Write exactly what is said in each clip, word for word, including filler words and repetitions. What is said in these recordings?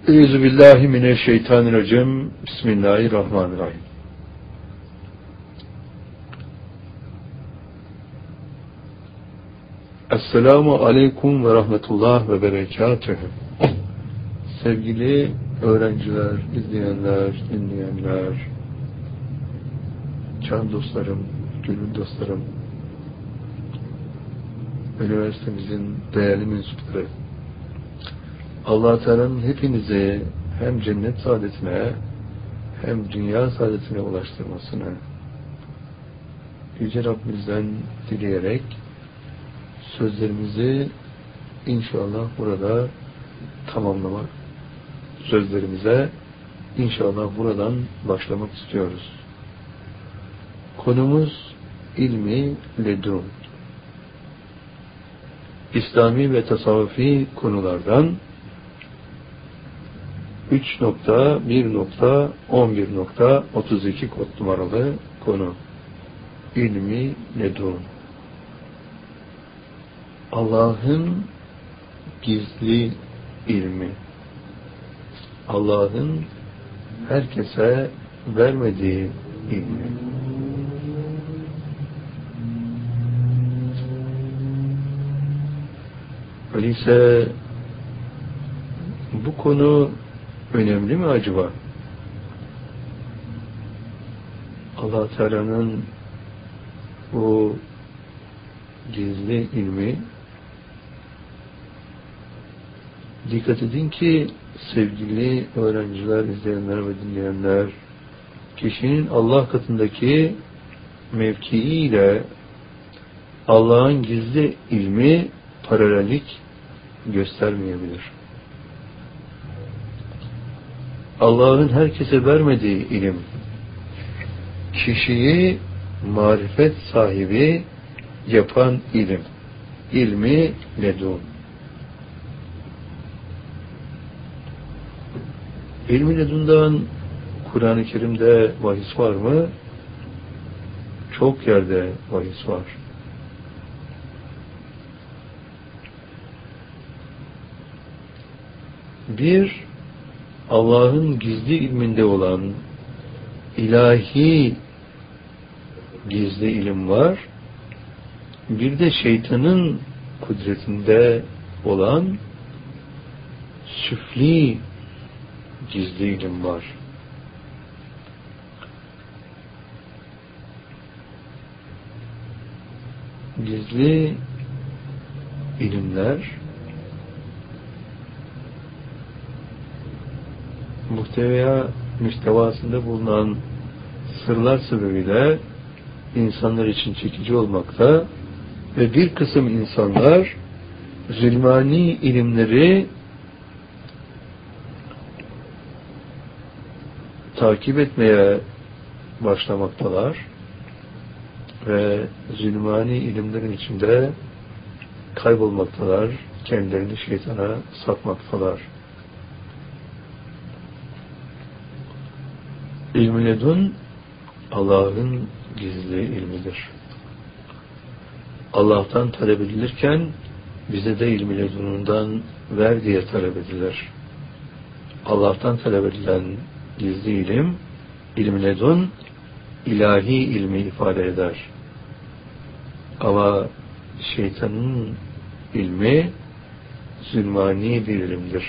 Euzubillahimineşşeytanirracim. Bismillahirrahmanirrahim. Esselamu aleyküm ve rahmetullah ve berekatühü. Sevgili öğrenciler, izleyenler, dinleyenler, can dostlarım, gönül dostlarım, üniversitemizin değerli mensupları, Allah-u Teala'nın hepinizi hem cennet saadetine hem dünya saadetine ulaştırmasını Yüce Rabbimizden dileyerek sözlerimizi inşallah burada tamamlamak, sözlerimize inşallah buradan başlamak istiyoruz. Konumuz ilmi ledun. İslami ve tasavvufi konulardan üç nokta bir nokta on bir nokta otuz iki kod numaralı konu. İlmi ledun. Allah'ın gizli ilmi. Allah'ın herkese vermediği ilmi. Öyleyse bu konu önemli mi acaba? Allah Teala'nın bu gizli ilmi, dikkat edin ki sevgili öğrenciler, izleyenler ve dinleyenler, kişinin Allah katındaki mevkiiyle Allah'ın gizli ilmi paralellik göstermeyebilir. Allah'ın herkese vermediği ilim, kişiyi marifet sahibi yapan ilim, ilmi ledun. İlmi ledundan Kur'an-ı Kerim'de bahis var mı? Çok yerde bahis var. Bir, Allah'ın gizli ilminde olan ilahi gizli ilim var. Bir de şeytanın kudretinde olan süfli gizli ilim var. Gizli ilimler muhteva müstevasında bulunan sırlar sebebiyle insanlar için çekici olmakta ve bir kısım insanlar zulmani ilimleri takip etmeye başlamaktalar ve zulmani ilimlerin içinde kaybolmaktalar, kendilerini şeytana satmaktalar. İlm-i ledun Allah'ın gizli ilmidir. Allah'tan talep edilirken bize de ilm-i ledunundan ver diye talep edilir. Allah'tan talep edilen gizli ilim, ilm-i ledun ilahi ilmi ifade eder. Ama şeytanın ilmi zulmani bir ilimdir.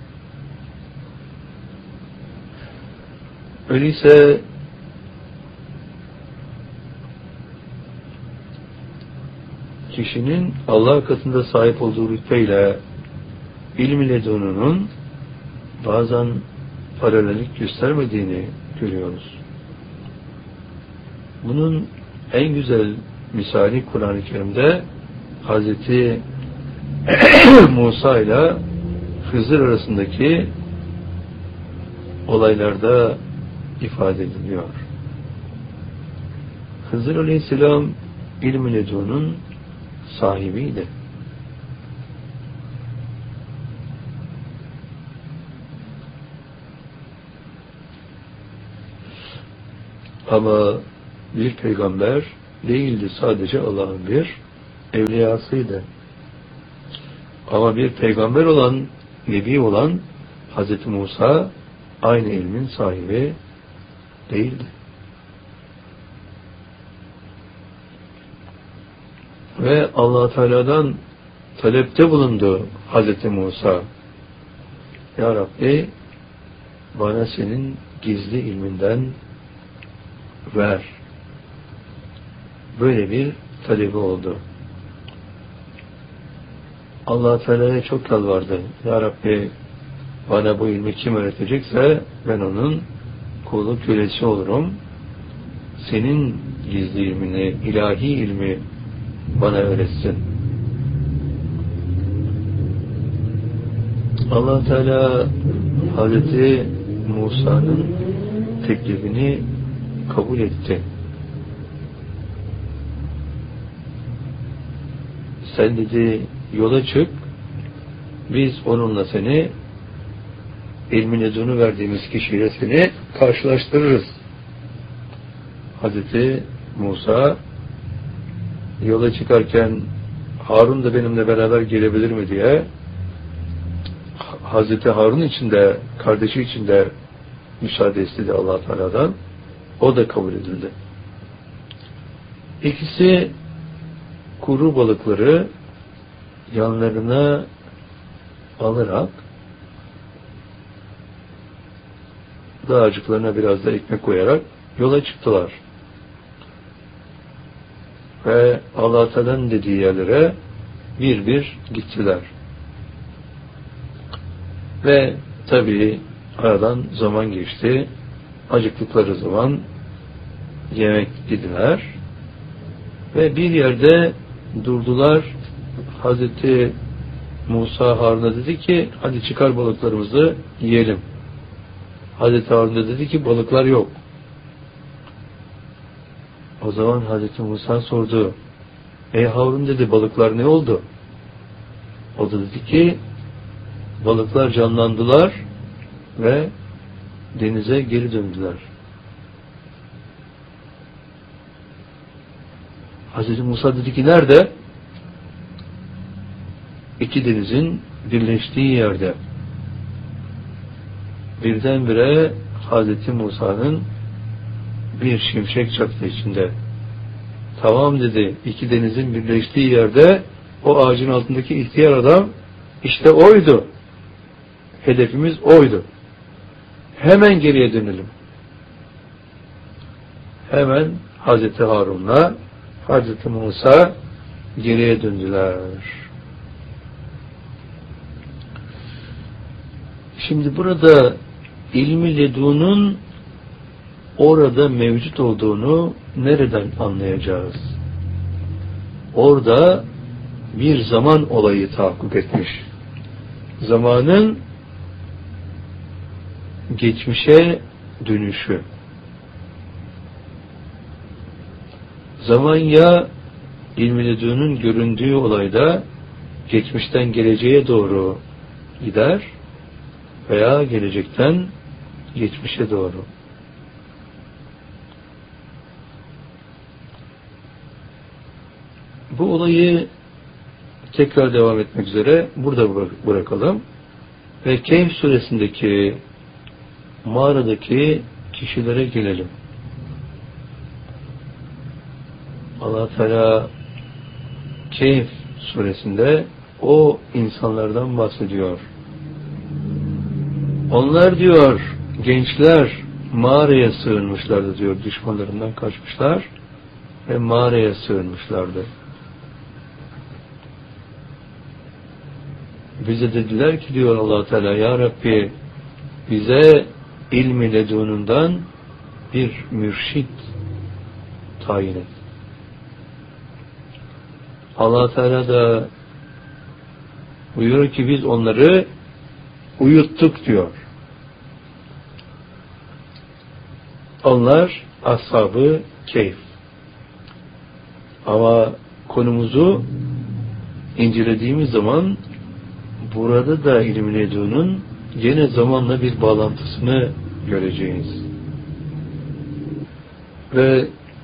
Öyleyse kişinin Allah katında sahip olduğu rütbeyle ilm-i ledununun bazen paralellik göstermediğini görüyoruz. Bunun en güzel misali Kur'an-ı Kerim'de Hazreti Musa ile Hızır arasındaki olaylarda ifade ediliyor. Hızır Aleyhisselam ilm-i ledunun sahibiydi. Ama bir peygamber değildi, sadece Allah'ın bir evliyasıydı. Ama bir peygamber olan, nebi olan Hazreti Musa aynı ilmin sahibi değildi. Ve Allah Teala'dan talepte bulundu Hazreti Musa. Ya Rabbi, bana senin gizli ilminden ver. Böyle bir talebi oldu. Allah Teala'ya çok yalvardı. Ya Rabbi, bana bu ilmi kim öğretecekse ben onun kulu kölesi olurum. Senin gizli ilmini, ilahi ilmi bana öğretsin. Allah Teala Hazreti Musa'nın teklifini kabul etti. Sen dedi yola çık, biz onunla seni, ilmin edunu verdiğimiz kişiyle seni karşılaştırırız. Hazreti Musa yola çıkarken Harun da benimle beraber gelebilir mi diye Hazreti Harun için de kardeşi için de müsaade istedi Allah Teala'dan. O da kabul edildi. İkisi kuru balıkları yanlarına alarak dağcıklarına biraz da ekmek koyarak yola çıktılar. Ve Allah Teala'nın dediği yerlere bir bir gittiler. Ve tabii aradan zaman geçti. Acıktıkları zaman yemek yediler. Ve bir yerde durdular. Hazreti Musa Harun'a dedi ki hadi çıkar balıklarımızı yiyelim. Hazreti Harun da dedi ki balıklar yok. O zaman Hazreti Musa sordu. Ey Harun dedi, balıklar ne oldu? O da dedi ki balıklar canlandılar ve denize geri döndüler. Hazreti Musa dedi ki nerede? İki denizin birleştiği yerde. Birdenbire Hazreti Musa'nın bir şimşek çaktı içinde. Tamam dedi, iki denizin birleştiği yerde o ağacın altındaki ihtiyar adam işte oydu. Hedefimiz oydu. Hemen geriye dönelim. Hemen Hazreti Harun'la Hazreti Musa geriye döndüler. Şimdi burada ilmi ledunun orada mevcut olduğunu nereden anlayacağız? Orada bir zaman olayı tahakkuk etmiş. Zamanın geçmişe dönüşü. Zaman ya ilmi ledunun göründüğü olayda geçmişten geleceğe doğru gider veya gelecekten geçmişe doğru. Bu olayı tekrar devam etmek üzere burada bırakalım ve Kehf suresindeki mağaradaki kişilere gelelim. Allah Teala Kehf suresinde o insanlardan bahsediyor. Onlar diyor gençler mağaraya sığınmışlardı diyor, düşmanlarından kaçmışlar ve mağaraya sığınmışlardı. Bize dediler ki diyor Allah Teala, ya Rabbi bize ilmi ledunundan bir mürşit tayin et. Allah Teala da buyuruyor ki biz onları uyuttuk diyor. Onlar ashab-ı Kehf. Ama konumuzu incelediğimiz zaman burada da ilmi ledunun yine zamanla bir bağlantısını göreceğiz. Ve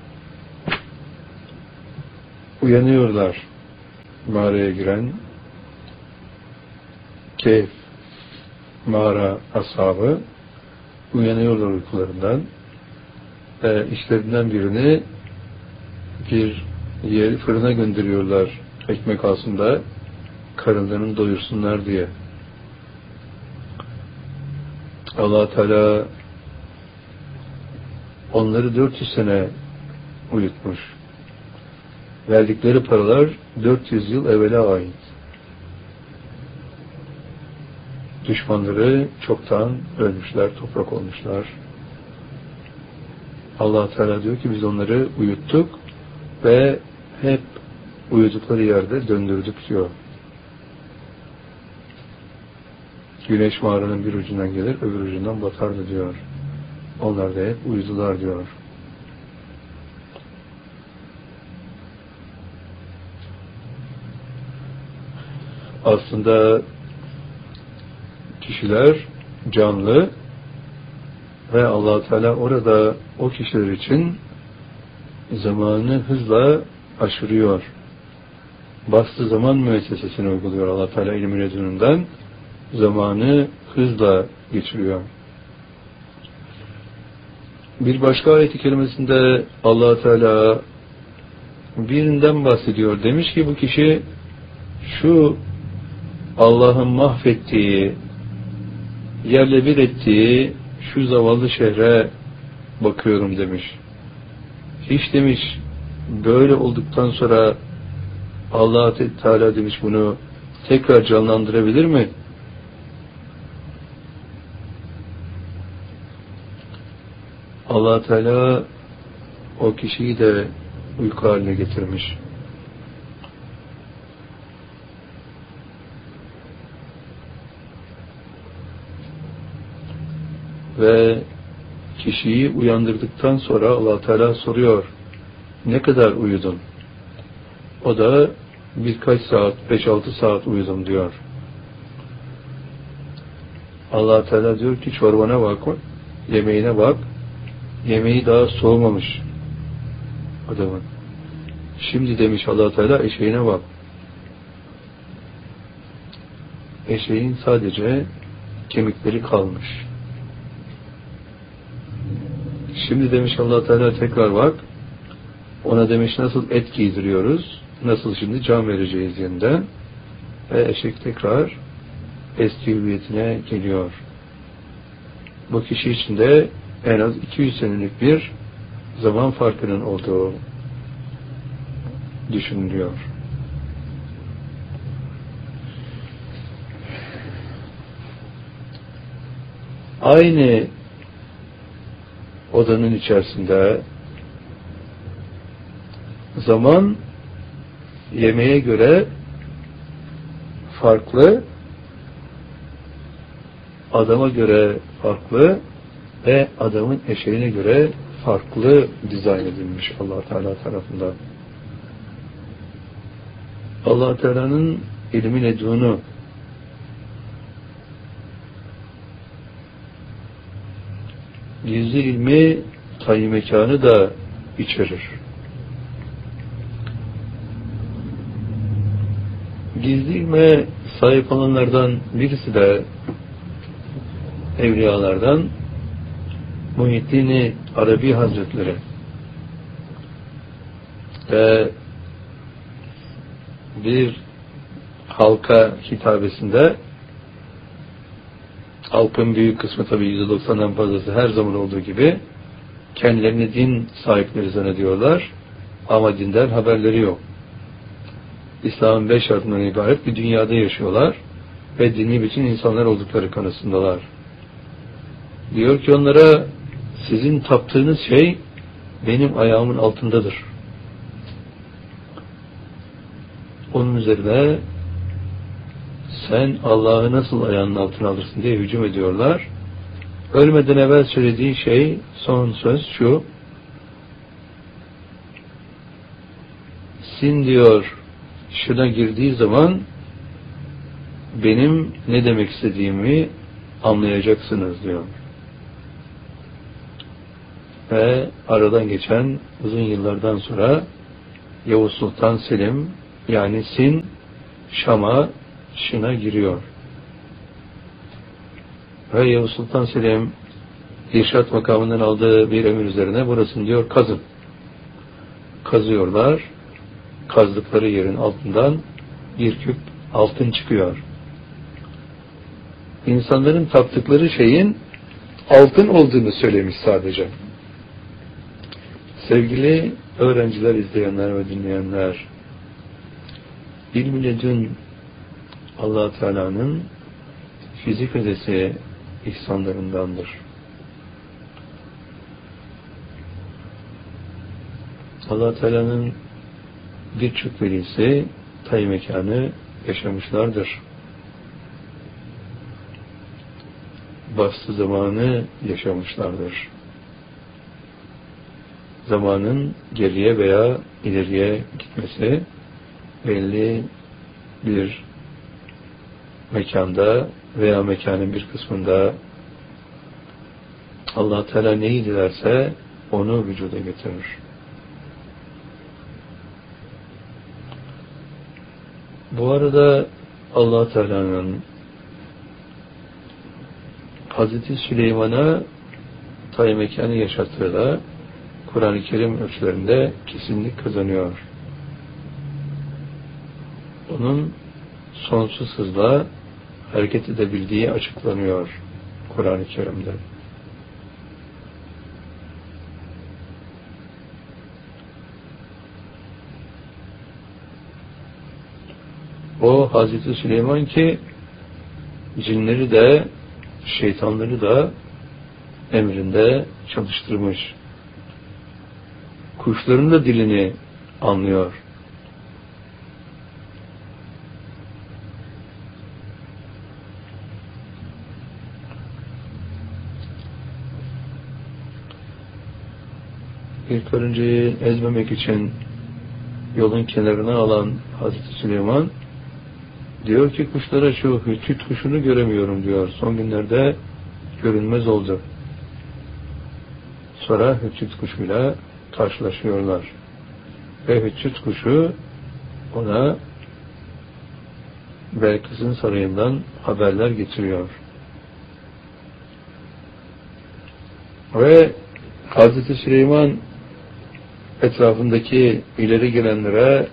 uyanıyorlar mağaraya giren Kehf mağara ashabı uyanıyorlar uykularından ve işlerinden birini bir yer fırına gönderiyorlar ekmek alsın da karınlarını doyursunlar diye. Allah Teala onları dört yüz sene uyutmuş. Verdikleri paralar dört yüz yıl evvele ait. Düşmanları çoktan ölmüşler, toprak olmuşlar. Allah Teala diyor ki biz onları uyuttuk ve hep uyudukları yerde döndürdük diyor. Güneş mağaranın bir ucundan gelir, öbür ucundan batardı diyor. Onlar da hep uyudular diyor. Aslında kişiler canlı ve Allah Teala orada o kişiler için zamanı hızla aşırıyor. Bastı zaman müessesesini uyguluyor Allah Teala ilmi ledününden. Zamanı hızla geçiriyor. Bir başka ayet-i kerimesinde Allah Teala birinden bahsediyor. Demiş ki bu kişi şu Allah'ın mahvettiği, yerle bir ettiği şu zavallı şehre bakıyorum demiş. Hiç demiş böyle olduktan sonra Allah Teala demiş bunu tekrar canlandırabilir mi? Allah Teala o kişiyi de uyku haline getirmiş. Ve kişiyi uyandırdıktan sonra Allah Teala soruyor, ne kadar uyudun? O da birkaç saat, beş altı saat uyudum diyor. Allah Teala diyor ki çorbana bak, yemeğine bak, yemeği daha soğumamış adamın. Şimdi demiş Allah Teala eşeğine bak. Eşeğin sadece kemikleri kalmış. Şimdi demiş Allah Teala tekrar bak. Ona demiş nasıl et giydiriyoruz, nasıl şimdi can vereceğiz yeniden. Ve eşek tekrar eski hüviyetine geliyor. Bu kişi için de en az iki yüz senelik bir zaman farkının olduğu düşünülüyor. Aynı odanın içerisinde zaman yemeğe göre farklı, adama göre farklı ve adamın eşeğine göre farklı dizayn edilmiş Allah Teala tarafından. Allah Teala'nın ilmi ledûnü gizli ilmi tayin mekanı da içerir. Gizli ilme sahip olanlardan birisi de evliyalardan Muhyiddin Arabi Hazretleri ve bir halka hitabesinde halkın büyük kısmı tabi yüzde doksandan fazlası her zaman olduğu gibi kendilerini din sahipleri zannediyorlar ama dinden haberleri yok. İslam'ın beş şartından ibaret bir dünyada yaşıyorlar ve dini bütün insanlar oldukları kanısındalar. Diyor ki onlara sizin taptığınız şey benim ayağımın altındadır. Onun üzerine sen Allah'ı nasıl ayağının altına alırsın diye hücum ediyorlar. Ölmeden evvel söylediği şey, son söz şu: sin diyor şuna girdiği zaman benim ne demek istediğimi anlayacaksınız diyor. Ve aradan geçen uzun yıllardan sonra Yavuz Sultan Selim yani Sin Şam'a Şın'a giriyor. Ve Yavuz Sultan Selim İrşad makamından aldığı bir emir üzerine burasını diyor kazın. Kazıyorlar. Kazdıkları yerin altından bir küp altın çıkıyor. İnsanların taptıkları şeyin altın olduğunu söylemiş sadece. Sevgili öğrenciler, izleyenler ve dinleyenler, İlm-i Ledün Allah Teala'nın fizik ötesi ihsanlarındandır. Allah Teala'nın birçok velisi tay mekanı yaşamışlardır. Bastı zamanı yaşamışlardır. Zamanın geriye veya ileriye gitmesi belli bir mekanda veya mekanın bir kısmında Allah Teala neyi dilerse onu vücuda getirir. Bu arada Allah Teala'nın Hazreti Süleyman'a tay mekanı yaşattığı da Kur'an-ı Kerim ölçülerinde kesinlik kazanıyor. Onun sonsuz hızla hareket edebildiği açıklanıyor Kur'an-ı Kerim'de. O Hazreti Süleyman ki cinleri de şeytanları da emrinde çalıştırmış. Kuşların da dilini anlıyor. Bir karıncayı ezmemek için yolun kenarına alan Hazreti Süleyman diyor ki kuşlara şu hüçüt kuşunu göremiyorum diyor. Son günlerde görünmez oldu. Sonra hüçüt kuşuyla karşılaşıyorlar. Ve hüçüt kuşu ona Belkıs'ın sarayından haberler getiriyor. Ve Hazreti Süleyman etrafındaki ileri gelenlere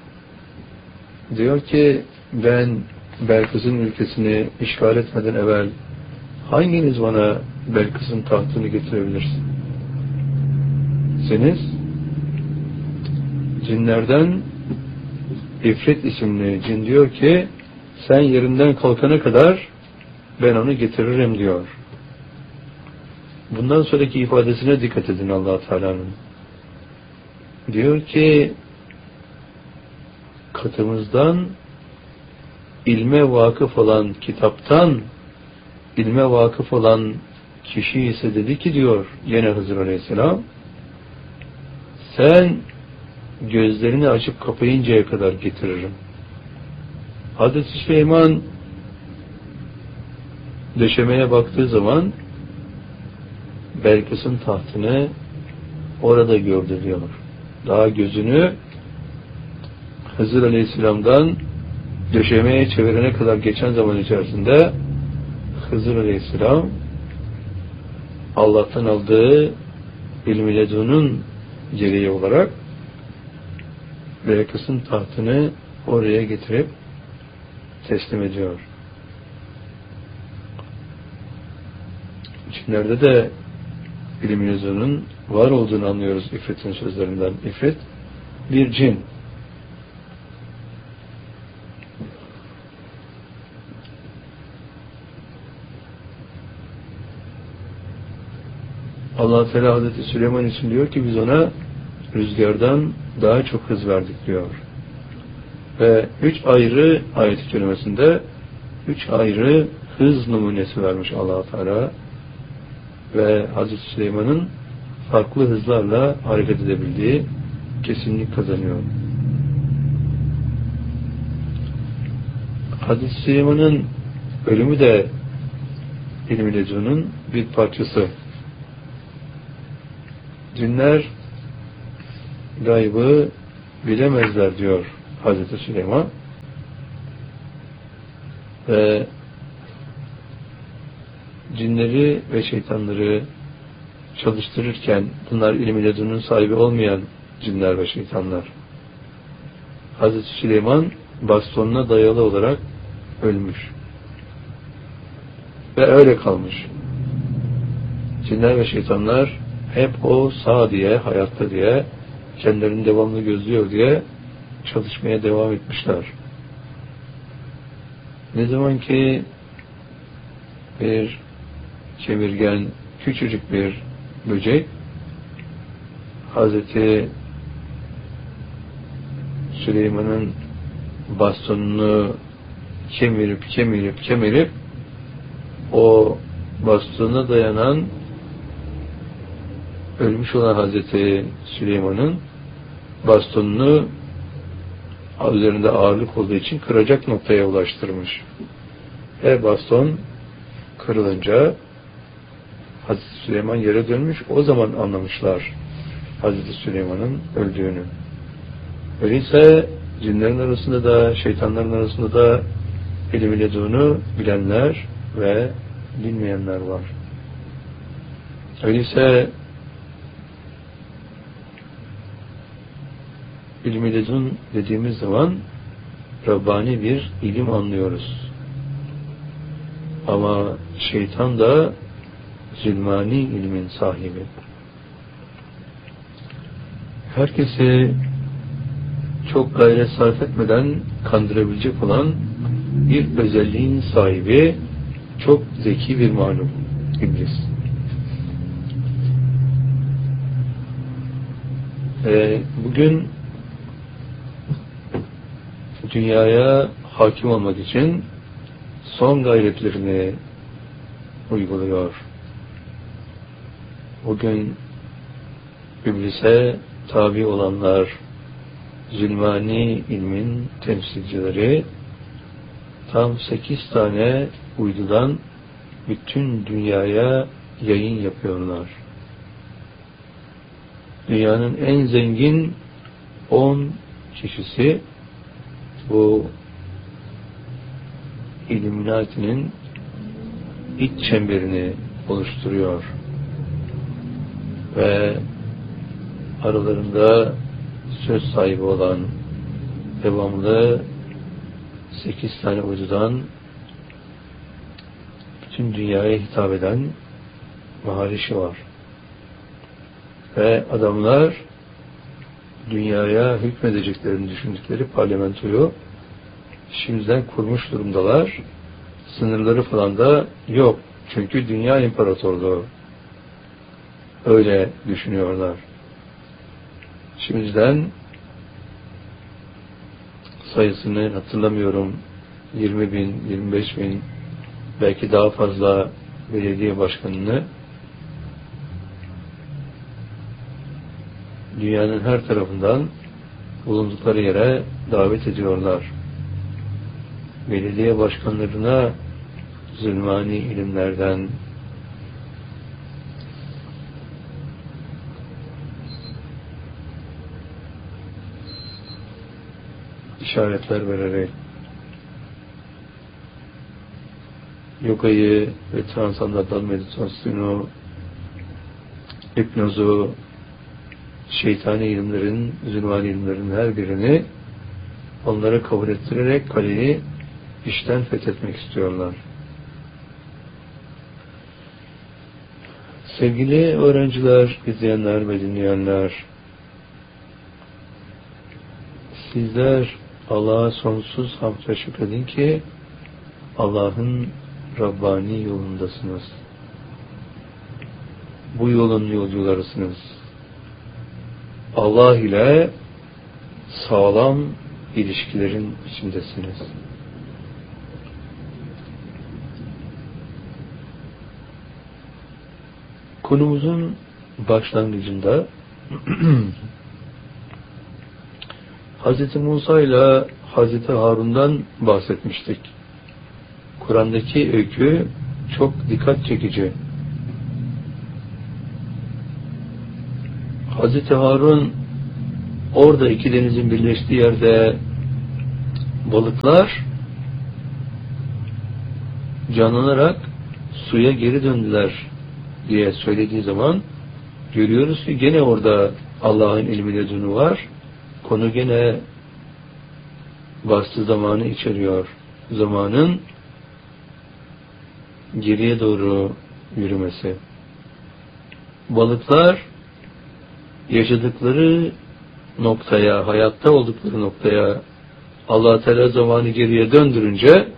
diyor ki ben Belkıs'ın ülkesini işgal etmeden evvel hanginiz bana Belkıs'ın tahtını getirebilirsin? Seniz cinlerden İfrit isimli cin diyor ki sen yerinden kalkana kadar ben onu getiririm diyor. Bundan sonraki ifadesine dikkat edin Allah Teala'nın. Diyor ki katımızdan ilme vakıf olan kitaptan ilme vakıf olan kişi ise dedi ki diyor yine Hızır Aleyhisselam sen gözlerini açıp kapayıncaya kadar getiririm. Hazreti Süleyman döşemeye baktığı zaman Belkıs'ın tahtını orada gördü diyor. Daha gözünü Hızır Aleyhisselam'dan döşemeye çevirene kadar geçen zaman içerisinde Hızır Aleyhisselam Allah'tan aldığı ilm-i ledunun gereği olarak Belkıs'ın tahtını oraya getirip teslim ediyor. Cinlerde de ilim-i ledunun var olduğunu anlıyoruz İfrit'in sözlerinden. İfrit bir cin. Allah Teala Hazreti Süleyman için diyor ki biz ona rüzgardan daha çok hız verdik diyor. Ve üç ayrı ayet-i kerimesinde üç ayrı hız numunesi vermiş Allah Teala ve Hazreti Süleyman'ın farklı hızlarla hareket edebildiği kesinlik kazanıyor. Hazreti Süleyman'ın ölümü de ilm-i ledunun bir parçası. Cinler gaybı bilemezler diyor Hazreti Süleyman. Ve cinleri ve şeytanları çalıştırırken bunlar ilim-i ledunun sahibi olmayan cinler ve şeytanlar. Hazreti Süleyman bastonuna dayalı olarak ölmüş. Ve öyle kalmış. Cinler ve şeytanlar hep o sağ diye, hayatta diye, kendilerini devamlı gözlüyor diye çalışmaya devam etmişler. Ne zaman ki bir kemirgen, küçücük bir böcek Hazreti Süleyman'ın bastonunu kemirip kemirip kemirip o bastona dayanan ölmüş olan Hazreti Süleyman'ın bastonunu üzerinde ağırlık olduğu için kıracak noktaya ulaştırmış. Ve baston kırılınca Hazreti Süleyman yere dönmüş. O zaman anlamışlar Hazreti Süleyman'ın öldüğünü. Öyleyse cinlerin arasında da şeytanların arasında da ilim-i ledunu bilenler ve bilmeyenler var. Öyleyse ilim-i ledun dediğimiz zaman Rabbani bir ilim anlıyoruz. Ama şeytan da zulmani ilmin sahibi. Herkesi çok gayret sarf etmeden kandırabilecek olan bir özelliğin sahibi, çok zeki bir malum iblis. Ee, bugün dünyaya hakim olmak için son gayretlerini uyguluyor. Bugün iblise tabi olanlar, zulmani ilmin temsilcileri tam sekiz tane uydudan bütün dünyaya yayın yapıyorlar. Dünyanın en zengin on kişisi bu İlluminati'nin iç çemberini oluşturuyor. Ve aralarında söz sahibi olan devamlı sekiz tane uydudan bütün dünyaya hitap eden Maharishi var. Ve adamlar dünyaya hükmedeceklerini düşündükleri parlamentoyu şimdiden kurmuş durumdalar. Sınırları falan da yok. Çünkü dünya imparatorluğu. Öyle düşünüyorlar. Şimdiden sayısını hatırlamıyorum, yirmi bin, yirmi beş bin, belki daha fazla belediye başkanını dünyanın her tarafından bulundukları yere davet ediyorlar. Belediye başkanlarına zulmani ilimlerden işaretler vererek yogayı ve transandantal meditasyonu, hipnozu, şeytani ilimlerin, zulmani ilimlerin her birini onlara kabul ettirerek kaleyi işten fethetmek istiyorlar. Sevgili öğrenciler, izleyenler ve dinleyenler, sizler Allah'a sonsuz hamd ve şükredin ki Allah'ın Rabbani yolundasınız. Bu yolun yolcularısınız. Allah ile sağlam ilişkilerin içindesiniz. Konumuzun başlangıcında Hz. Musa ile Hz. Harun'dan bahsetmiştik. Kur'an'daki öykü çok dikkat çekici. Hz. Harun orada iki denizin birleştiği yerde balıklar canlanarak suya geri döndüler diye söylediği zaman görüyoruz ki gene orada Allah'ın ilmi ledunu var. Konu gene bastı zamanı içeriyor. Zamanın geriye doğru yürümesi. Balıklar yaşadıkları noktaya, hayatta oldukları noktaya Allah Teala zamanı geriye döndürünce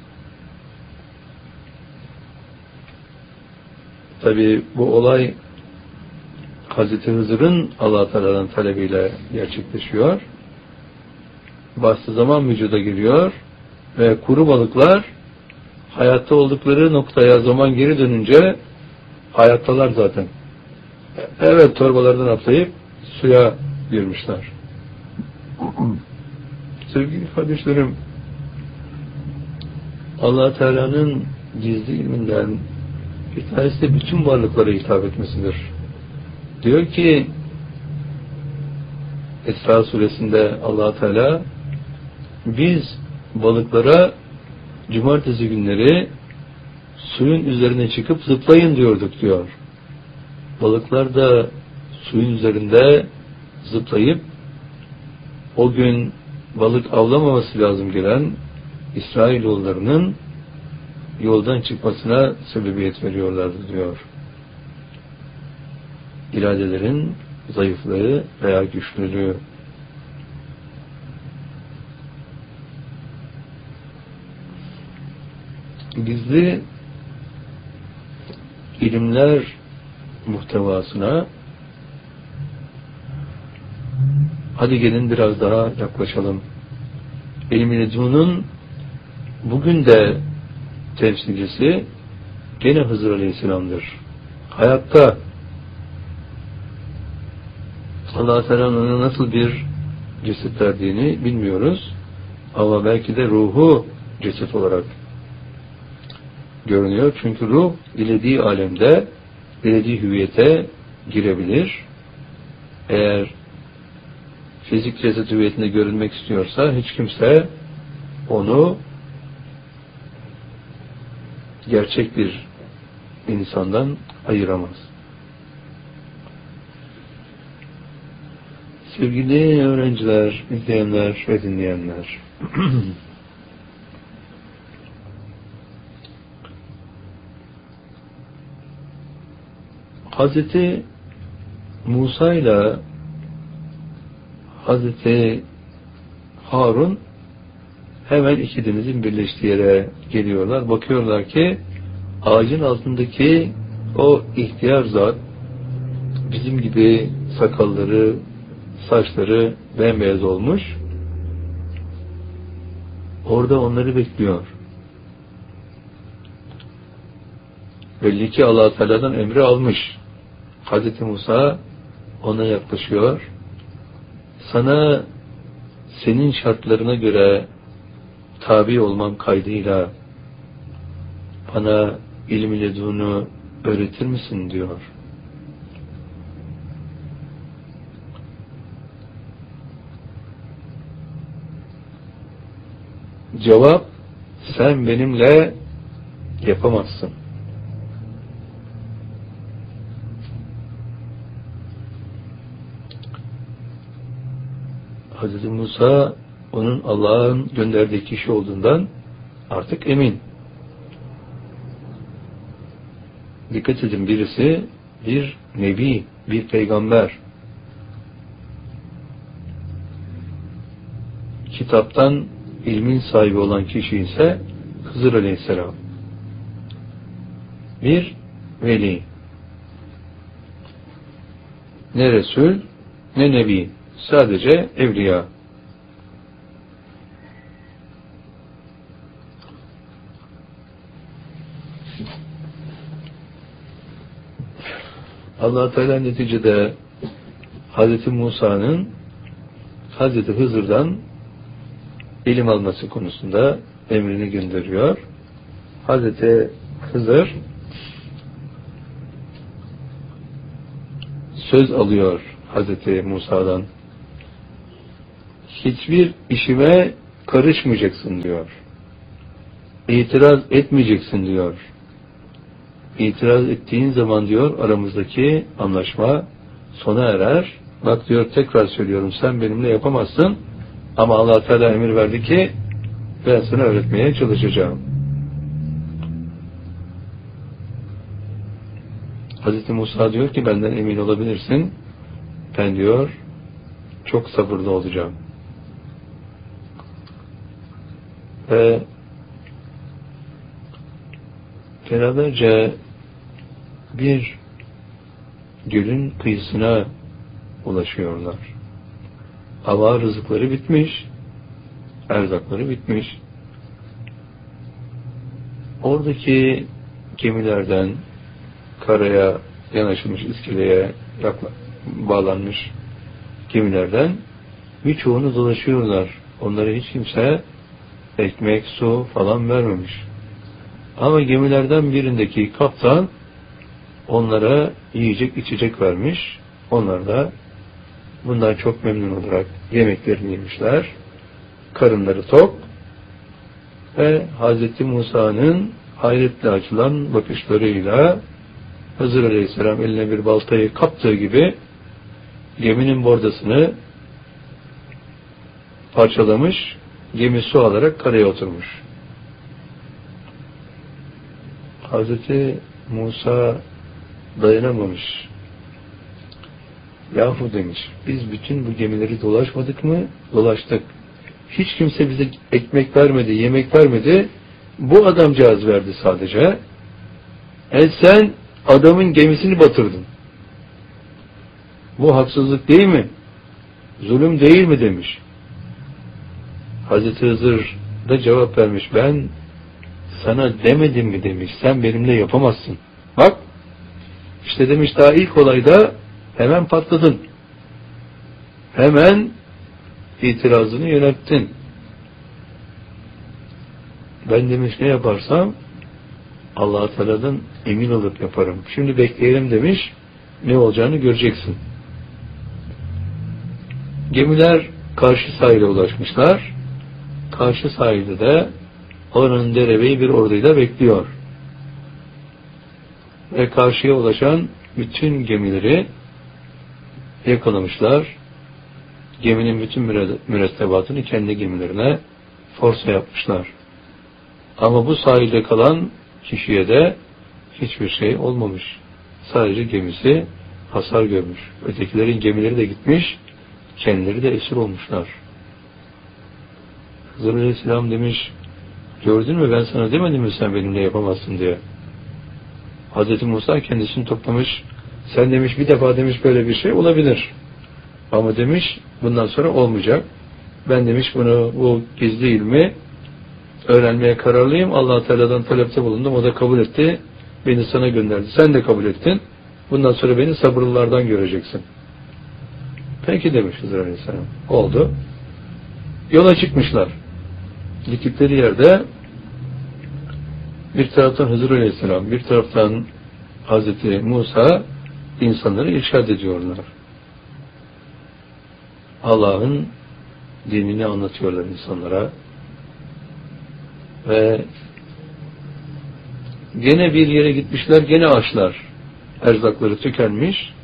tabi bu olay Hazreti Hızır'ın Allah Teala'nın talebiyle gerçekleşiyor. Bastı zaman vücuda giriyor ve kuru balıklar hayatta oldukları noktaya zaman geri dönünce hayattalar zaten. Evet, torbalardan atlayıp suya girmişler. Sevgili kardeşlerim, Allah Teala'nın gizli ilminden bir tanesi de bütün varlıklara hitap etmesidir. Diyor ki Esra suresinde Allah Teala biz balıklara cumartesi günleri suyun üzerine çıkıp zıplayın diyorduk diyor. Balıklar da suyun üzerinde zıplayıp o gün balık avlamaması lazım gelen İsrailoğullarının yoldan çıkmasına sebebiyet veriyorlardı diyor. İradelerin zayıflığı veya güçlülüğü. Gizli ilimler muhtevasına hadi gelin biraz daha yaklaşalım. İlm-i ledunun bugün de temsilcisi gene Hızır Aleyhisselam'dır. Hayatta Allah-u Teala'nın ona nasıl bir ceset verdiğini bilmiyoruz. Ama belki de ruhu ceset olarak görünüyor. Çünkü ruh dilediği alemde, dilediği hüviyete girebilir. Eğer fizik ceset hüviyetinde görünmek istiyorsa hiç kimse onu gerçek bir insandan ayıramaz. Sevgili öğrenciler, izleyenler ve dinleyenler, Hazreti Musa ile Hazreti Harun hemen iki denizin birleştiği yere geliyorlar. Bakıyorlar ki ağacın altındaki o ihtiyar zat bizim gibi sakalları, saçları bembeyaz olmuş. Orada onları bekliyor. Belli ki Allah-u Teala'dan emri almış. Hazreti Musa ona yaklaşıyor. Sana senin şartlarına göre tabi olmam kaydıyla bana ilm-i ledunu öğretir misin diyor. Cevap, sen benimle yapamazsın. Hazreti Musa onun Allah'ın gönderdiği kişi olduğundan artık emin. Dikkat edin, birisi bir nebi, bir peygamber. Kitaptan ilmin sahibi olan kişi ise Hızır Aleyhisselam. Bir veli. Ne Resul, ne Nebi. Sadece evliya. Allah-u Teala neticede Hazreti Musa'nın Hazreti Hızır'dan ilim alması konusunda emrini gönderiyor. Hazreti Hızır söz alıyor Hazreti Musa'dan. Hiçbir işime karışmayacaksın diyor. İtiraz etmeyeceksin diyor. itiraz ettiğin zaman diyor aramızdaki anlaşma sona erer. Bak diyor tekrar söylüyorum sen benimle yapamazsın ama Allah Teala emir verdi ki ben sana öğretmeye çalışacağım. Hazreti Musa diyor ki benden emin olabilirsin. Ben diyor çok sabırlı olacağım. Ve beraberce bir gölün kıyısına ulaşıyorlar. Hava rızıkları bitmiş, erzakları bitmiş. Oradaki gemilerden karaya yanaşılmış, iskeleye bağlanmış gemilerden birçoğunu dolaşıyorlar. Onlara hiç kimse ekmek, su falan vermemiş. Ama gemilerden birindeki kaptan onlara yiyecek, içecek vermiş. Onlar da bundan çok memnun olarak yemeklerini yemişler. Karınları tok ve Hz. Musa'nın hayretle açılan bakışlarıyla Hızır Aleyhisselam eline bir baltayı kaptığı gibi geminin bordasını parçalamış, gemi su alarak karaya oturmuş. Hz. Musa dayanamamış. Yahu demiş, biz bütün bu gemileri dolaşmadık mı? Dolaştık. Hiç kimse bize ekmek vermedi, yemek vermedi. Bu adamcağız verdi sadece. E sen adamın gemisini batırdın. Bu haksızlık değil mi? Zulüm değil mi demiş. Hazreti Hızır da cevap vermiş. Ben sana demedim mi demiş. Sen benimle yapamazsın. Bak işte demiş daha ilk olayda hemen patladın. Hemen itirazını yönelttin. Ben demiş ne yaparsam Allah-u Teala'dan emin olup yaparım. Şimdi bekleyelim demiş. Ne olacağını göreceksin. Gemiler karşı sahile ulaşmışlar. Karşı sahilde de oranın derebeyi bir orduyla bekliyor. Ve karşıya ulaşan bütün gemileri yakalamışlar. Geminin bütün mürettebatını kendi gemilerine forsa yapmışlar. Ama bu sahilde kalan kişiye de hiçbir şey olmamış. Sadece gemisi hasar görmüş. Ötekilerin gemileri de gitmiş, kendileri de esir olmuşlar. Hızır Aleyhisselam demiş, gördün mü ben sana demedim mi sen benimle yapamazsın diye. Hz. Musa kendisini toplamış, sen demiş bir defa demiş böyle bir şey olabilir. Ama demiş bundan sonra olmayacak. Ben demiş bunu bu gizli ilmi öğrenmeye kararlıyım. Allah-u Teala'dan talepte bulundum. O da kabul etti. Beni sana gönderdi. Sen de kabul ettin. Bundan sonra beni sabırlılardan göreceksin. Peki demiş Hızır Aleyhisselam. Oldu. Yola çıkmışlar. Gittikleri yerde bir taraftan Hızır Aleyhisselam, bir taraftan Hazreti Musa insanları irşad ediyorlar. Allah'ın dinini anlatıyorlar insanlara. Ve gene bir yere gitmişler, gene açlar. Erzakları tükenmiş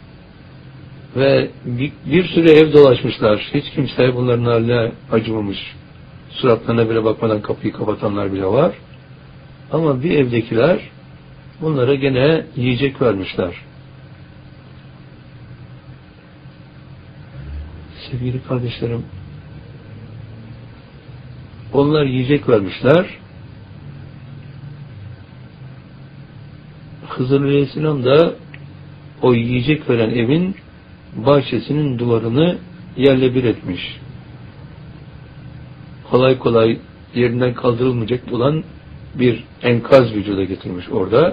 ve bir, bir süre ev dolaşmışlar. Hiç kimse bunların haline acımamış. Suratlarına bile bakmadan kapıyı kapatanlar bile var. Ama bir evdekiler bunlara gene yiyecek vermişler. Sevgili kardeşlerim, onlar yiyecek vermişler. Hızır Aleyhisselam da o yiyecek veren evin bahçesinin duvarını yerle bir etmiş. Kolay kolay yerinden kaldırılmayacak olan bir enkaz vücuda getirmiş orada.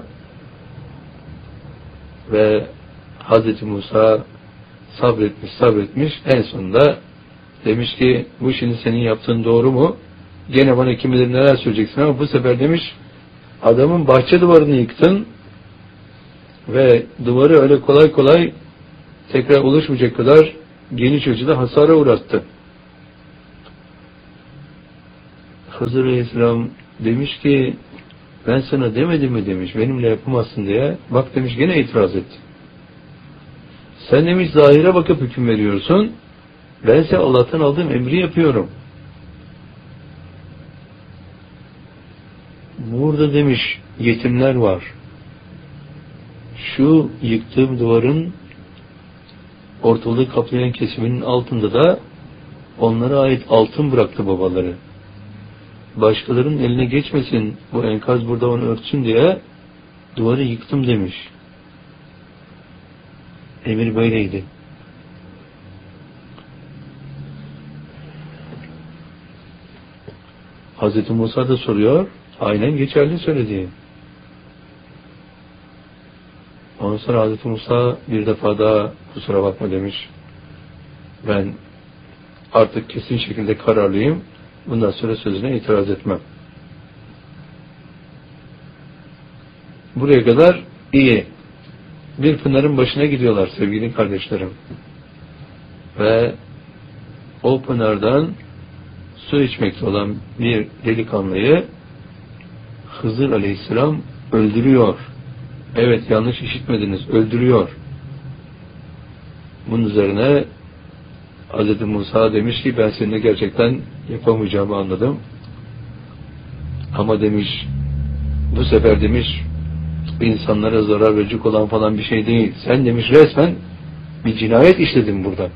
Ve Hazreti Musa sabretmiş sabretmiş en sonunda demiş ki bu şimdi senin yaptığın doğru mu? Gene bana kim bilir neler söyleyeceksin ama bu sefer demiş adamın bahçe duvarını yıktın ve duvarı öyle kolay kolay tekrar oluşmayacak kadar geniş ölçüde hasara uğrattı. Hızır Aleyhisselam demiş ki Ben sana demedim mi demiş, benimle yapamazsın diye. Bak demiş, gene itiraz etti. Sen demiş zahire bakıp hüküm veriyorsun. Bense Allah'tan aldığım emri yapıyorum. Burada demiş yetimler var. Şu yıktığım duvarın ortalığı kaplayan kesiminin altında da onlara ait altın bıraktı babaları. Başkalarının eline geçmesin, bu enkaz burada onu örtsün diye duvarı yıktım demiş. Emir böyleydi. Hazreti Musa da soruyor, aynen geçerli söylediği. Ondan sonra Hazreti Musa bir defa daha kusura bakma demiş. Ben artık kesin şekilde kararlıyım. Bundan sonra sözüne itiraz etmem. Buraya kadar iyi. Bir pınarın başına gidiyorlar sevgili kardeşlerim. Ve o pınardan su içmekte olan bir delikanlıyı Hızır Aleyhisselam öldürüyor. Evet, yanlış işitmediniz, öldürüyor. Bunun üzerine Hz. Musa demiş ki ben seninle gerçekten yapamayacağımı anladım. Ama demiş bu sefer demiş insanlara zarar verecek olan falan bir şey değil. Sen demiş resmen bir cinayet işledin burada.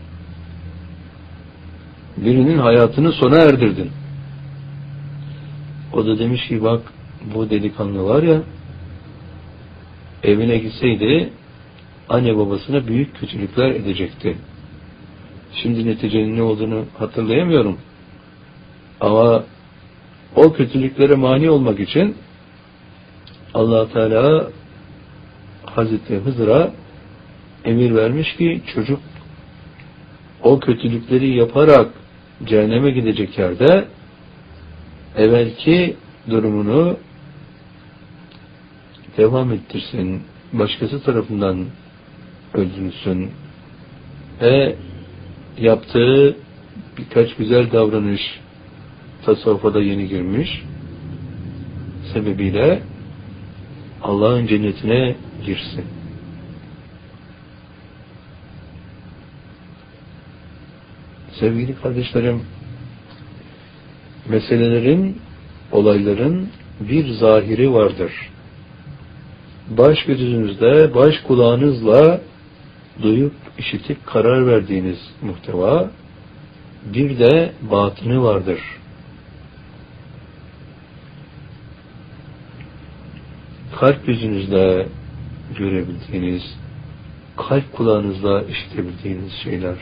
Birinin hayatını sona erdirdin. O da demiş ki bak bu delikanlı var ya, evine gitseydi anne babasına büyük kötülükler edecekti. Şimdi neticenin ne olduğunu hatırlayamıyorum. Ama o kötülüklere mani olmak için Allah Teala Hazreti Hızır'a emir vermiş ki çocuk o kötülükleri yaparak cehenneme gidecek yerde evvelki durumunu devam ettirsin, başkası tarafından öldürülsün ve yaptığı birkaç güzel davranış, tasavvufa da yeni girmiş sebebiyle Allah'ın cennetine girsin. Sevgili kardeşlerim, meselelerin, olayların bir zahiri vardır. Baş gözünüzde, baş kulağınızla duyup, işitip karar verdiğiniz muhteva, bir de batını vardır. Kalp gözünüzle görebildiğiniz, kalp kulağınızla işitebildiğiniz şeyler.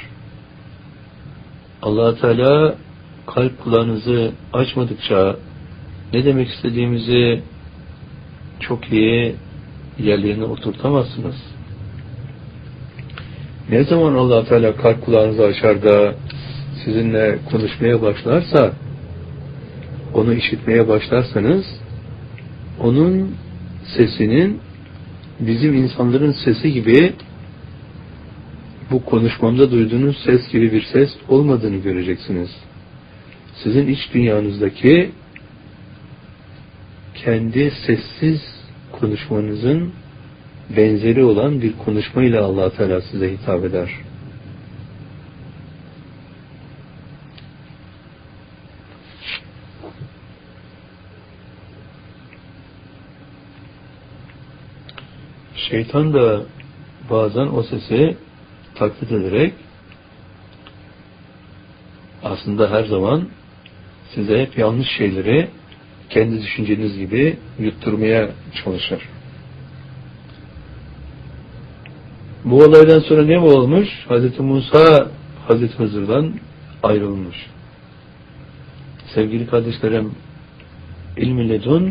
Allah Teala kalp kulağınızı açmadıkça ne demek istediğimizi çok iyi yerlerine oturtamazsınız. Ne zaman Allah Teala kalp kulağınızı açar da sizinle konuşmaya başlarsa, onu işitmeye başlarsanız, onun sesinin bizim insanların sesi gibi, bu konuşmamda duyduğunuz ses gibi bir ses olmadığını göreceksiniz. Sizin iç dünyanızdaki kendi sessiz konuşmanızın benzeri olan bir konuşmayla Allah Teala size hitap eder. Şeytan da bazen o sesi taklit ederek aslında her zaman size hep yanlış şeyleri kendi düşünceniz gibi yutturmaya çalışır. Bu olaydan sonra ne mi olmuş? Hazreti Musa Hazreti Hızır'dan ayrılmış. Sevgili kardeşlerim, ilm-i ledun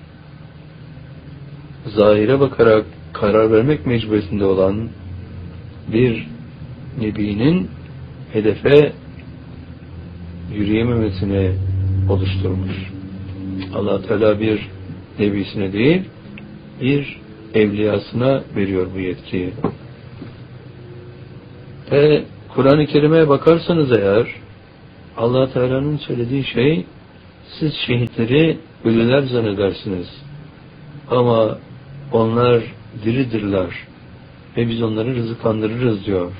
zahire bakarak karar vermek mecburiyetinde olan bir nebinin hedefe yürüyememesini oluşturmuş. Allah Teala bir nebisine değil, bir evliyasına veriyor bu yetkiyi. Ve Kur'an-ı Kerim'e bakarsanız eğer, Allah Teala'nın söylediği şey, siz şehitleri ölüler zannedersiniz. Ama onlar diridirler ve biz onları rızıklandırırız diyor.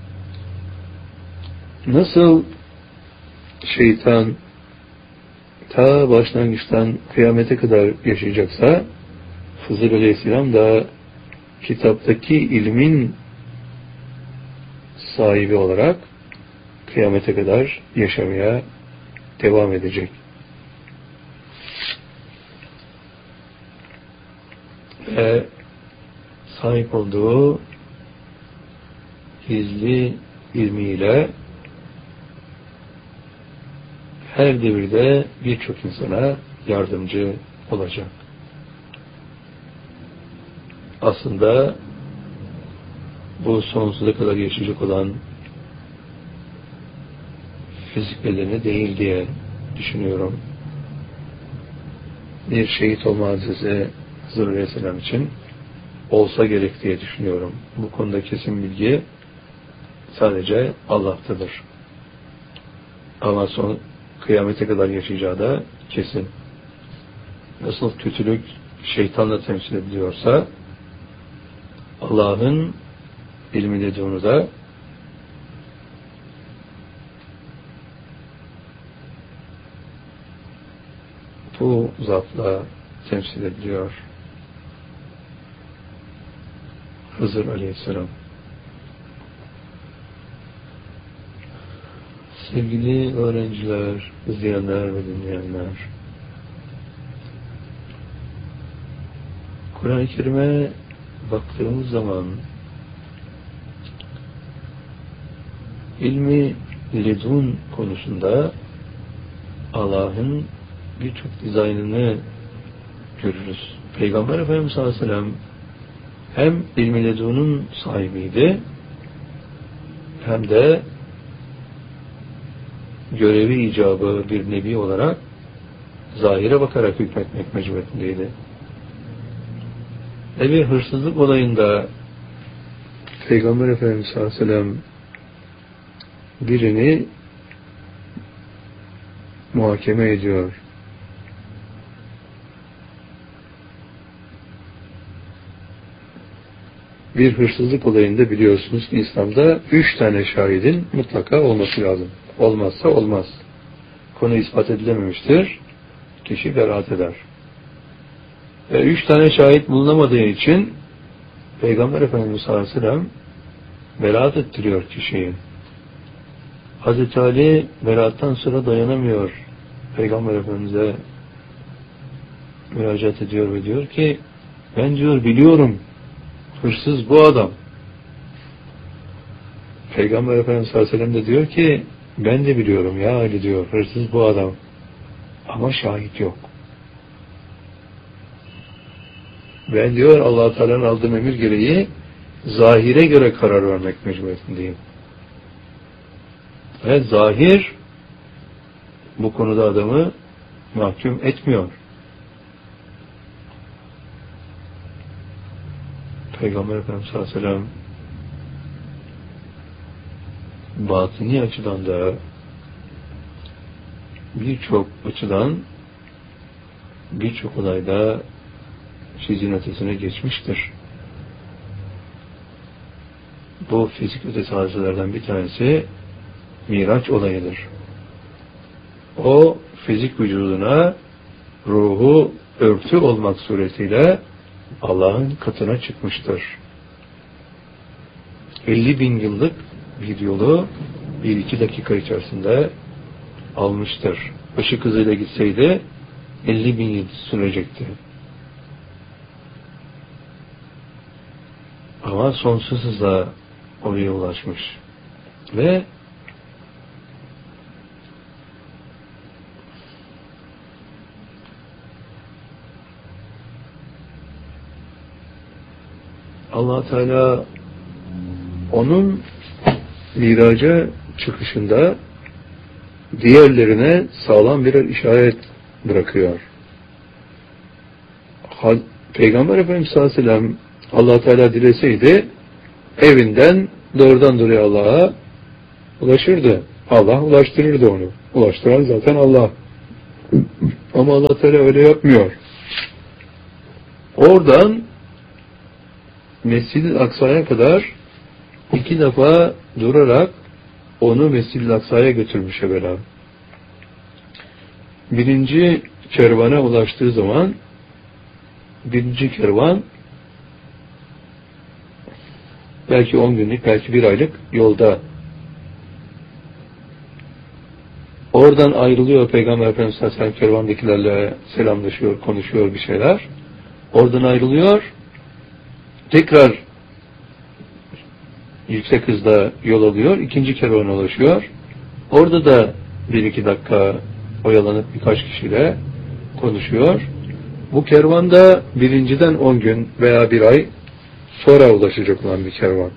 Nasıl şeytan ta başlangıçtan kıyamete kadar yaşayacaksa, Hızır Aleyhisselam da kitaptaki ilmin sahibi olarak kıyamete kadar yaşamaya devam edecek. Ve sahip olduğu gizli ilmiyle her devirde birçok insana yardımcı olacak. Aslında bu sonsuza kadar yaşayacak olan fizik bedeni değil diye düşünüyorum. Bir şehit olma hadisesi Hızır Aleyhisselam için olsa gerek diye düşünüyorum. Bu konuda kesin bilgi sadece Allah'tadır. Ama son kıyamete kadar yaşayacağı da kesin. Nasıl kötülük şeytanla temsil ediliyorsa, Allah'ın ilmi dediğini da bu zatla temsil ediliyor. Hızır Aleyhisselam. Sevgili öğrenciler, izleyenler ve dinleyenler, Kur'an-ı Kerim'e baktığımız zaman ilmi ledun konusunda Allah'ın birçok dizaynını görürüz. Peygamber Efendimiz sallallahu aleyhi ve sellem hem ilmi ledunun sahibiydi, hem de görevi icabı bir nebi olarak zahire bakarak hükmetmek mecburiyetindeydi. Ve bir hırsızlık olayında Peygamber Efendimiz sallallahu aleyhi ve sellem birini muhakeme ediyor. Bir hırsızlık olayında biliyorsunuz ki İslam'da üç tane şahidin mutlaka olması lazım. Olmazsa olmaz. Konu ispat edilememiştir. Kişi beraat eder. Ve üç tane şahit bulunamadığı için Peygamber Efendimiz sallallahu aleyhi ve sellem beraat ettiriyor kişiyi. Hazreti Ali beraattan sonra dayanamıyor. Peygamber Efendimiz'e müracaat ediyor ve diyor ki, ben diyor biliyorum, hırsız bu adam. Peygamber Efendimiz sallallahu aleyhi ve sellem de diyor ki, ben de biliyorum ya Ali diyor, hırsız bu adam. Ama şahit yok. Ben diyor Allah-u Teala'nın aldığım emir gereği zahire göre karar vermek mecburiyetindeyim. Ve zahir bu konuda adamı mahkum etmiyor. Peygamber Efendimiz sallallahu aleyhi ve sellem batini açıdan da birçok açıdan birçok olayda sizin ötesine geçmiştir. Bu fizik ötesi hadiselerden bir tanesi Miraç olayıdır. O fizik vücuduna ruhu örtü olmak suretiyle Allah'ın katına çıkmıştır. elli bin yıllık bir yolu bir iki dakika içerisinde almıştır. Işık hızıyla gitseydi elli bin yıl sürecekti. Ama sonsuz hızla oraya ulaşmış. Ve Allah Teala onun miraca çıkışında diğerlerine sağlam birer işaret bırakıyor. Peygamber Efendimiz sallallahu aleyhi ve sellem Allah Teala dileseydi evinden doğrudan doğruya Allah'a ulaşırdı. Allah ulaştırırdı onu. Ulaştıran zaten Allah. Ama Allah Teala öyle yapmıyor. Oradan Mescid-i Aksa'ya kadar iki defa durarak onu Mescid-i Aksa'ya götürmüş evvela. Birinci kervana ulaştığı zaman birinci kervan belki on günlük, belki bir aylık yolda. Oradan ayrılıyor Peygamber Efendimiz sallallahu aleyhi ve sellem, kervandakilerle selamlaşıyor, konuşuyor bir şeyler. Oradan ayrılıyor. Tekrar yüksek hızda yol alıyor. İkinci kervana ulaşıyor. Orada da bir iki dakika oyalanıp birkaç kişiyle konuşuyor. Bu kervanda birinciden on gün veya bir ay sonra ulaşacak olan bir kervan.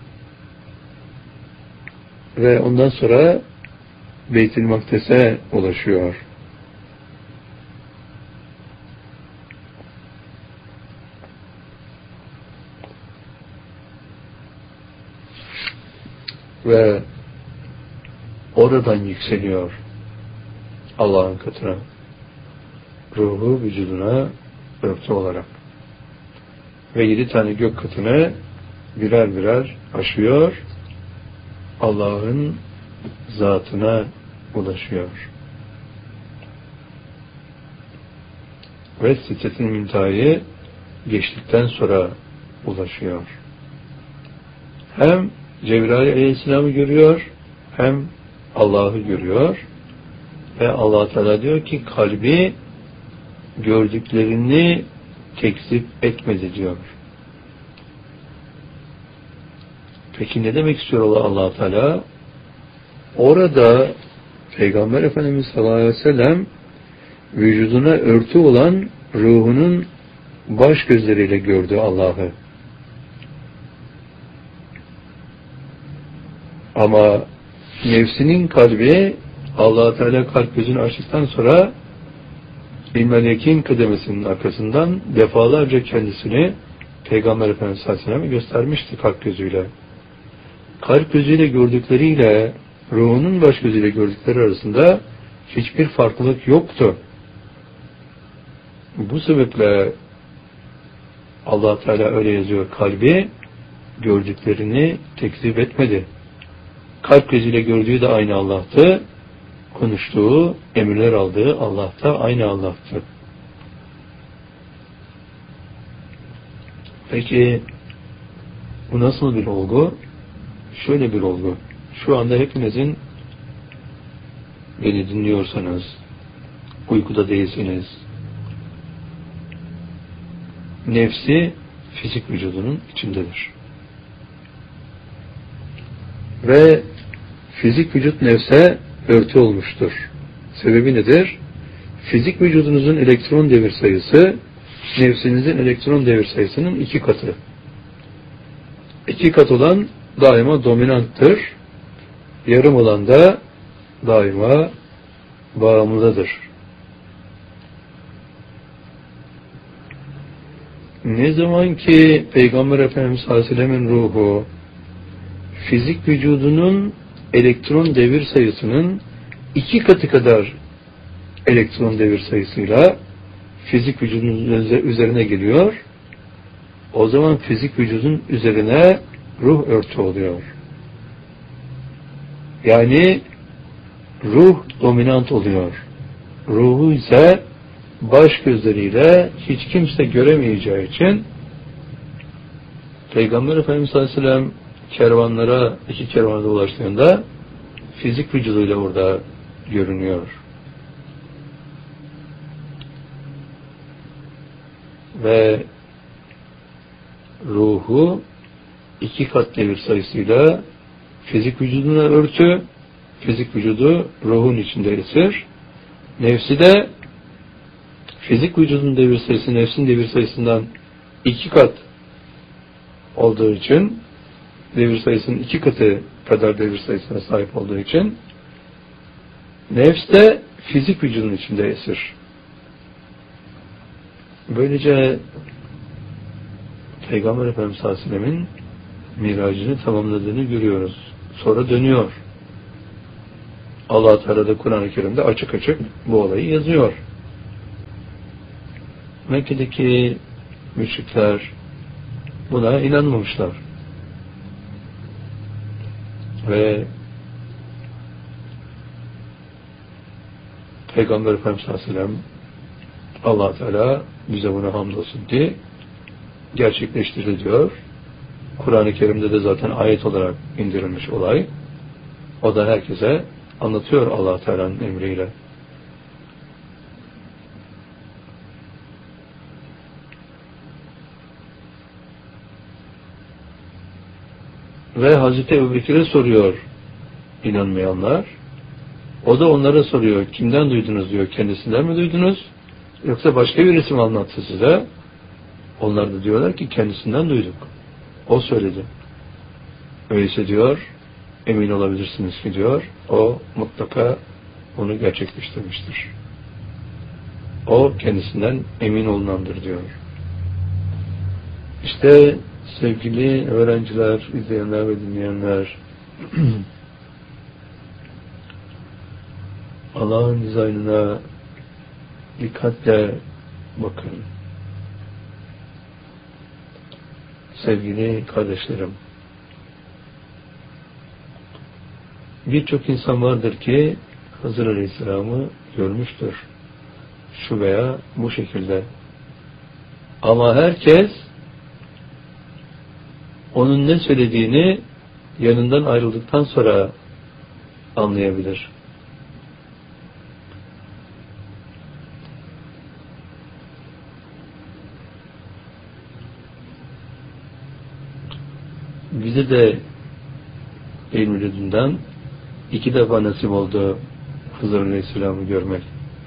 Ve ondan sonra Beyt-i Makdes'e ulaşıyor. Ve oradan yükseliyor Allah'ın katına. Ruhu vücuduna örtü olarak. Ve yedi tane gök katını birer birer aşıyor. Allah'ın zatına ulaşıyor. Ve Sidret-i Münteha'yı geçtikten sonra ulaşıyor. Hem Cebrail Aleyhisselam'ı görüyor, hem Allah'ı görüyor. Ve Allah Teala diyor ki kalbi gördüklerini tekzip etmedi diyor. Peki ne demek istiyor Allah Teala? Orada Peygamber Efendimiz sallallahu aleyhi ve sellem vücuduna örtü olan ruhunun baş gözleriyle gördü Allah'ı. Ama nefsinin kalbi Allah Teala kalp gözünü açtıktan sonra bir melekin kıdemesinin arkasından defalarca kendisini Peygamber Efendimiz sallallahu aleyhi ve sellem'e göstermişti kalp gözüyle. Kalp gözüyle gördükleriyle ruhunun baş gözüyle gördükleri arasında hiçbir farklılık yoktu. Bu sebeple Allah Teala öyle yazıyor, kalbi gördüklerini tekzip etmedi. Kalp gözüyle gördüğü de aynı Allah'tı. Konuştuğu, emirler aldığı Allah da aynı Allah'tı. Peki bu nasıl bir olgu? Şöyle bir olgu. Şu anda hepinizin beni dinliyorsanız, uykuda değilsiniz, nefsi fizik vücudunun içindedir. Ve fizik vücut nefse örtü olmuştur. Sebebi nedir? Fizik vücudunuzun elektron devir sayısı nefsinizin elektron devir sayısının iki katı. İki kat olan daima dominanttır. Yarım olan da daima bağımlıdır. Ne zaman ki Peygamber Efendimiz sallallahu aleyhi ve sellem'in ruhu fizik vücudunun elektron devir sayısının iki katı kadar elektron devir sayısıyla fizik vücudun üzerine geliyor, o zaman fizik vücudun üzerine ruh örtü oluyor. Yani ruh dominant oluyor. Ruhu ise baş gözleriyle hiç kimse göremeyeceği için Peygamber Efendimiz sallallahu aleyhi ve sellem kervanlara, iki kervana ulaştığında fizik vücuduyla orada görünüyor. Ve ruhu iki kat devir sayısıyla fizik vücuduna örtü, fizik vücudu ruhun içinde esir. Nefsi de fizik vücudun devir sayısı nefsin devir sayısından iki kat olduğu için, devir sayısının iki katı kadar devir sayısına sahip olduğu için nefs de fizik vücudun içinde esir. Böylece Peygamber Efendimiz sallallahu aleyhi ve sellem'in miracını tamamladığını görüyoruz. Sonra dönüyor. Allah Teala da Kur'an-ı Kerim'de açık açık bu olayı yazıyor. Mekke'deki müşrikler buna inanmamışlar. Ve Peygamber Efendimiz sallallahu aleyhi ve sellem Allah Teala bize buna hamdolsun ki gerçekleştirdi diyor. Kur'an-ı Kerim'de de zaten ayet olarak indirilmiş olay. O da herkese anlatıyor Allah Teala'nın emriyle. Ve Hazreti Ebubekir'e soruyor inanmayanlar. O da onlara soruyor. Kimden duydunuz diyor. Kendisinden mi duydunuz? Yoksa başka birisi mi anlattı size? Onlar da diyorlar ki kendisinden duyduk. O söyledi. Öyleyse diyor, emin olabilirsiniz ki diyor, o mutlaka onu gerçekleştirmiştir. O kendisinden emin olunandır diyor. İşte sevgili öğrenciler, izleyenler ve dinleyenler, Allah'ın dizaynına dikkatle bakın. Sevgili kardeşlerim, birçok insan vardır ki Hızır Aleyhisselam'ı görmüştür. Şu veya bu şekilde. Ama herkes onun ne söylediğini yanından ayrıldıktan sonra anlayabilir. Bize de İlm-i Ledun'dan iki defa nasip oldu Hızır Aleyhisselam'ı görmek.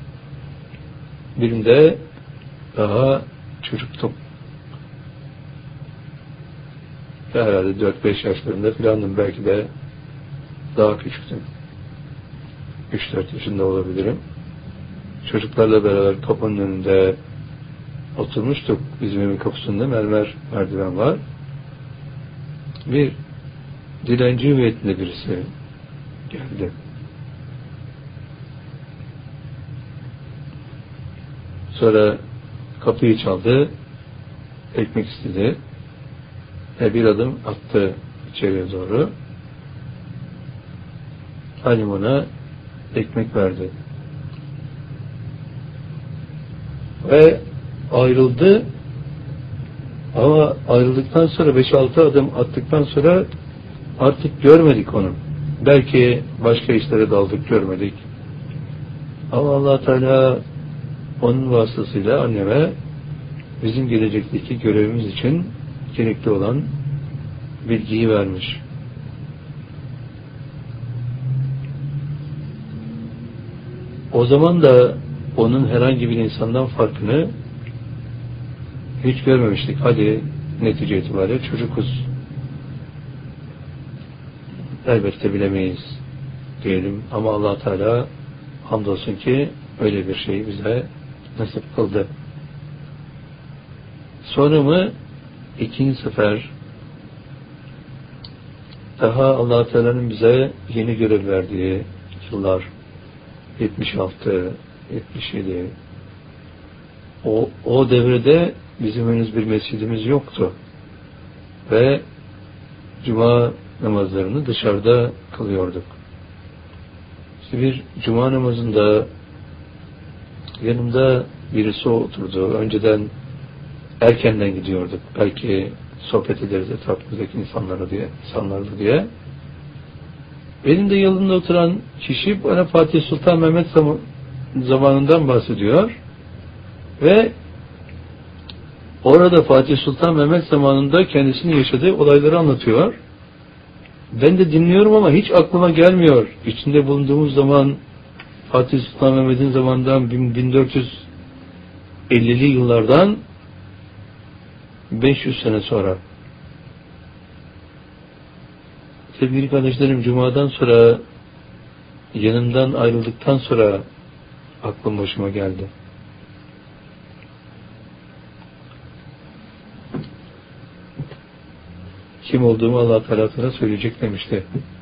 Birinde daha çocuktum. Herhalde dört beş yaşlarında filandım. Belki de daha küçüktüm. üç dört yaşında olabilirim. Çocuklarla beraber kapının önünde oturmuştuk. Bizim evin kapısında mermer merdiven var. Bir dilenci hüviyetinde birisi geldi. Sonra kapıyı çaldı. Ekmek istedi. Ve bir adım attı içeriye doğru. Halim ona ekmek verdi. Ve ayrıldı. Ama ayrıldıktan sonra beş altı adım attıktan sonra artık görmedik onu. Belki başka işlere daldık, görmedik. Ama Allah Teala onun vasıtasıyla anneme bizim gelecekteki görevimiz için gerekli olan bilgiyi vermiş. O zaman da onun herhangi bir insandan farkını hiç görmemiştik. Hadi netice itibariyle çocukuz. Elbette bilemeyiz diyelim. Ama Allah Teala hamdolsun ki öyle bir şeyi bize nasip kıldı. Sonra mı ikinci sefer daha Allah Teala'nın bize yeni görev verdiği yıllar yetmiş altı yetmiş yedi o, o devrede bizim henüz bir mescidimiz yoktu. Ve cuma namazlarını dışarıda kılıyorduk. İşte bir cuma namazında yanımda birisi oturdu. Önceden erkenden gidiyorduk. Belki sohbet ederiz etrafımızdaki insanlara diye, insanlarla diye. Benim de yanımda oturan kişi bana Fatih Sultan Mehmet zamanından bahsediyor. Ve orada Fatih Sultan Mehmet zamanında kendisinin yaşadığı olayları anlatıyor. Ben de dinliyorum ama hiç aklıma gelmiyor. İçinde bulunduğumuz zaman Fatih Sultan Mehmet'in zamanından bin dört yüz ellili yıllardan beş yüz sene sonra. Sevgili kardeşlerim, Cuma'dan sonra yanımdan ayrıldıktan sonra aklım başıma geldi. Kim olduğumu Allah Teala söyleyecek demişti.